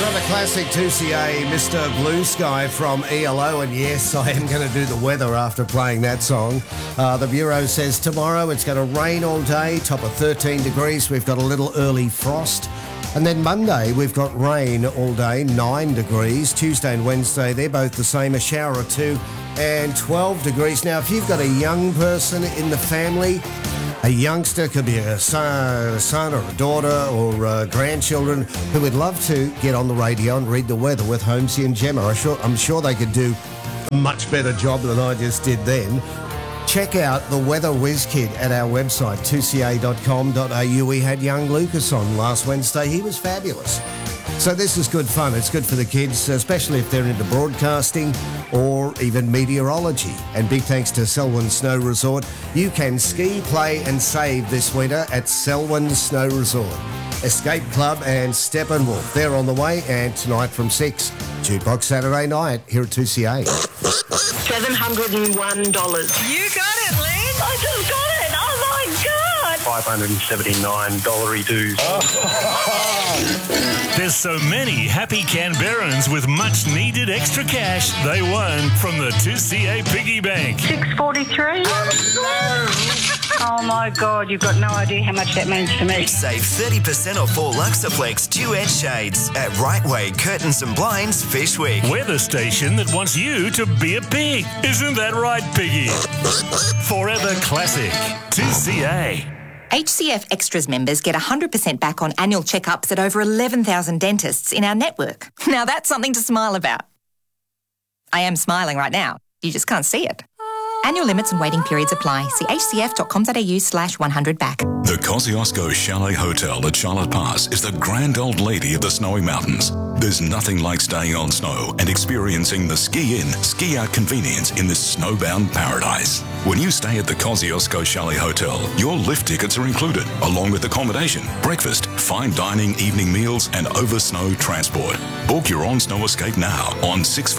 Another classic 2CA, Mr. Blue Sky from ELO, and yes, I am going to do the weather after playing that song. The Bureau says tomorrow it's going to rain all day, top of 13 degrees. We've got a little early frost. And then Monday, we've got rain all day, 9 degrees. Tuesday and Wednesday, they're both the same, a shower or two, and 12 degrees. Now, if you've got a young person in the family, a youngster, could be a son or a daughter or grandchildren who would love to get on the radio and read the weather with Holmesy and Gemma. I'm sure they could do a much better job than I just did then. Check out the Weather Whiz Kid at our website, 2ca.com.au. We had young Lucas on last Wednesday. He was fabulous. So this is good fun. It's good for the kids, especially if they're into broadcasting or even meteorology. And big thanks to Selwyn Snow Resort. You can ski, play and save this winter at Selwyn Snow Resort. Escape Club and Steppenwolf. They're on the way, and tonight from 6, Jukebox Saturday night here at 2CA. $701. You got it, Liz. I just got it. Oh, my God. $579 dues. There's so many happy Canberrans with much needed extra cash they won from the 2CA Piggy Bank. $643. Oh, my God. You've got no idea how much that means to me. Save 30% off all Luxaflex duet shades at Right Way Curtains and Blinds Fish Week. We're the station that wants you to be a pig. Isn't that right, Piggy? Forever classic. 2CA. HCF Extras members get 100% back on annual checkups at over 11,000 dentists in our network. Now that's something to smile about. I am smiling right now. You just can't see it. Annual limits and waiting periods apply. See hcf.com.au/100back. The Kosciuszko Chalet Hotel at Charlotte Pass is the grand old lady of the snowy mountains. There's nothing like staying on snow and experiencing the ski-in, ski-out convenience in this snowbound paradise. When you stay at the Kosciuszko Chalet Hotel, your lift tickets are included, along with accommodation, breakfast, fine dining, evening meals, and over-snow transport. Book your own snow escape now on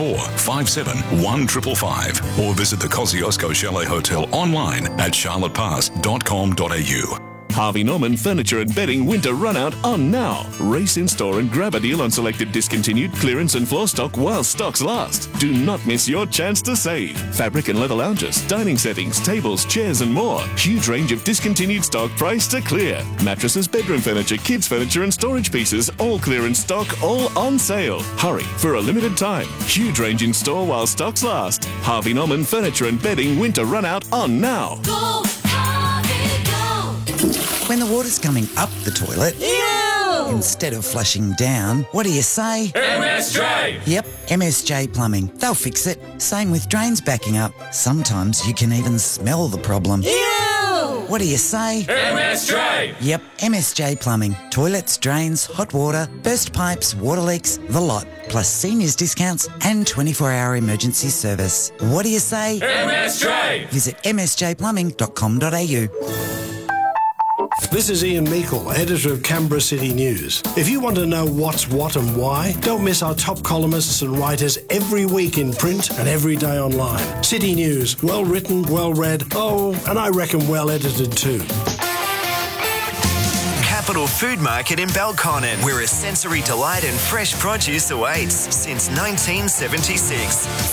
64571555 or visit the Kosciuszko Chalet Hotel online at charlottepass.com.au. Harvey Norman Furniture and Bedding Winter Runout on now. Race in store and grab a deal on selected discontinued clearance and floor stock while stocks last. Do not miss your chance to save. Fabric and leather lounges, dining settings, tables, chairs and more. Huge range of discontinued stock priced to clear. Mattresses, bedroom furniture, kids furniture and storage pieces, all clearance stock, all on sale. Hurry for a limited time. Huge range in store while stocks last. Harvey Norman Furniture and Bedding Winter Runout on now. Go, Harvey, go. When the water's coming up the toilet, instead of flushing down, what do you say? MSJ! Yep, MSJ Plumbing. They'll fix it. Same with drains backing up. Sometimes you can even smell the problem. What do you say? MSJ! Yep, MSJ Plumbing. Toilets, drains, hot water, burst pipes, water leaks, the lot. Plus seniors discounts and 24-hour emergency service. What do you say? MSJ! Visit msjplumbing.com.au. This is Ian Meikle, editor of Canberra City News. If you want to know what's what and why, don't miss our top columnists and writers every week in print and every day online. City News, well written, well read, and I reckon well edited too. Capital Food Market in Belconnen, where a sensory delight and fresh produce awaits since 1976.